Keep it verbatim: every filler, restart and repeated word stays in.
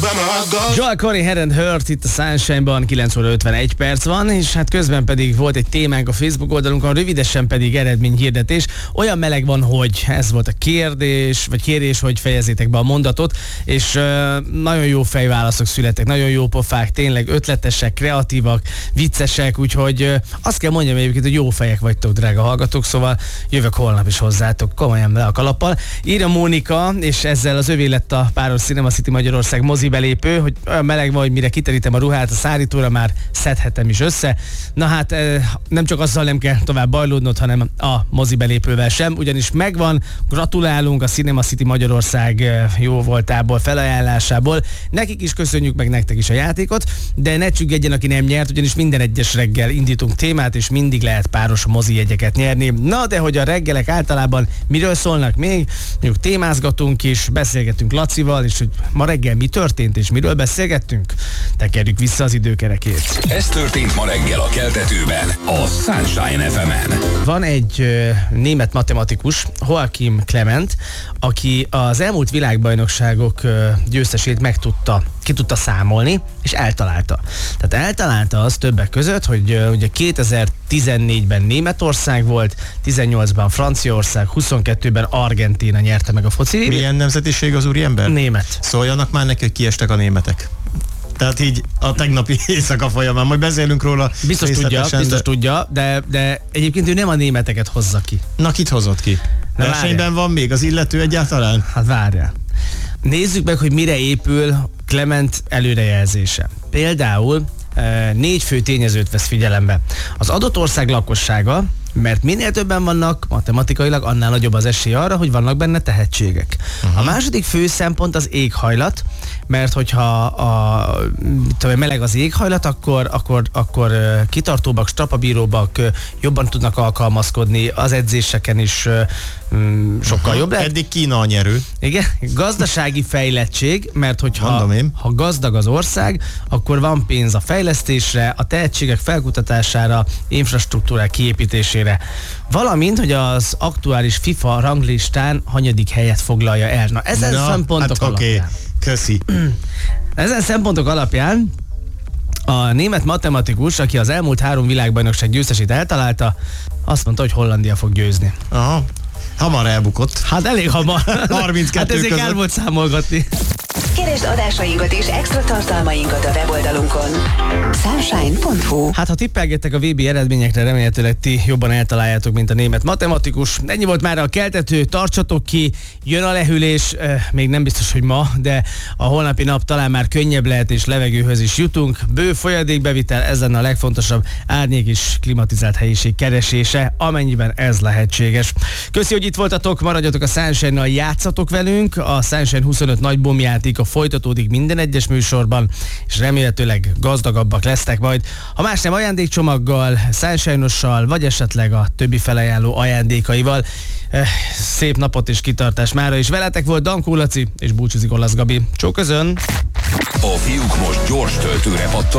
Joel Corey, Head and Heart itt a Sunshine-ban, kilenc óra ötvenegy perc van, és hát közben pedig volt egy témánk a Facebook oldalunkon, rövidesen pedig eredményhirdetés. Olyan meleg van, hogy ez volt a kérdés, vagy kérés, hogy fejezzétek be a mondatot, és uh, nagyon jó fejválaszok születtek, nagyon jó pofák, tényleg ötletesek, kreatívak, viccesek, úgyhogy uh, azt kell mondjam egyébként, hogy jó fejek vagytok, drága hallgatók, szóval jövök holnap is hozzátok, komolyan le a kalappal. Írja Mónika, és ezzel az övé lett a páros Cinema City Magyarország mozibelépő, hogy olyan meleg van, hogy mire kiterítem a ruhát a szárítóra, már szedhetem is össze. Na hát nem csak azzal nem kell tovább bajlódnod, hanem a mozibelépővel sem, ugyanis megvan, gratulálunk a Cinema City Magyarország jó voltából, felajánlásából. Nekik is köszönjük, meg nektek is a játékot, de ne csüggedjen, aki nem nyert, ugyanis minden egyes reggel indítunk témát, és mindig lehet páros mozi jegyeket nyerni. Na, de hogy a reggelek általában miről szólnak még? Mondjuk témázgatunk is, beszélgetünk Lacival, és hogy ma reggel mi történt, és miről beszélgettünk? Tekerjük vissza az időkerekét. Ez történt ma reggel a Keltetőben, a Sunshine ef emen. Van egy ö, német matematikus, Joachim Clement, aki az elmúlt világbajnokságok ö, győztesét meg tudta, ki tudta számolni, és eltalálta. Tehát eltalálta az többek között, hogy ö, ugye kétezer-tizennégyben Németország volt, tizennyolcban Franciaország, huszonkettőben Argentína nyerte meg a foci. Milyen nemzetiség az úriember? Német. Szóljanak már neki, hogy kiestek a németek. Tehát így a tegnapi éjszaka folyamán, majd beszélünk róla. Biztos tudja, biztos de... tudja, de, de egyébként ő nem a németeket hozza ki. Na, kit hozott ki? Na, versenyben várjál. Van még az illető egyáltalán? Hát várjál. Nézzük meg, hogy mire épül Clement előrejelzése. Például négy fő tényezőt vesz figyelembe. Az adott ország lakossága, mert minél többen vannak matematikailag, annál nagyobb az esély arra, hogy vannak benne tehetségek. Uh-huh. A második fő szempont az éghajlat, mert hogyha a, tudom, meleg az éghajlat, akkor, akkor, akkor kitartóbbak, strapabíróbbak, jobban tudnak alkalmazkodni, az edzéseken is mm, sokkal uh-huh. jobb lehet. Eddig Kína a nyerő. Igen, gazdasági fejlettség, mert hogyha ha gazdag az ország, akkor van pénz a fejlesztésre, a tehetségek felkutatására, infrastruktúrák kiépítésére. Valamint, hogy az aktuális FIFA ranglistán hanyadik helyet foglalja el. Na, ezen Na, szempontok hát alapján. Okay. Köszi. Ezen szempontok alapján a német matematikus, aki az elmúlt három világbajnokság győztesét eltalálta, azt mondta, hogy Hollandia fog győzni. Aha. Hamar elbukott. Hát elég hamar. harminckettő hát ezért kell volt számolgatni. Keresd adásainkat és extra tartalmainkat a weboldalunkon. sunshine pont hu. Hát ha tippelgettek a vé bé eredményekre, remélhetőleg ti jobban eltaláljátok, mint a német matematikus. Ennyi volt már a Keltető, tartsatok ki, jön a lehűlés, eh, még nem biztos, hogy ma, de a holnapi nap talán már könnyebb lehet, és levegőhöz is jutunk. Bő folyadékbevitel, ez lenne a legfontosabb, árnyék és klimatizált helyiség keresése, amennyiben ez lehetséges. Köszi, hogy itt voltatok, maradjatok a Sunshine-nal, játszatok velünk, a Sunshine huszonöt nagy bomjáték a folytatódik minden egyes műsorban, és remélhetőleg gazdagabbak lesztek majd. Ha más nem, ajándékcsomaggal, Sunshine-ossal, vagy esetleg a többi felajánló ajándékaival. Eh, szép napot és kitartás mára is. Veletek volt Dankó Laci, és búcsúzik Olasz Gabi. Csók közön! A fiúk most gyors töltőre pattan.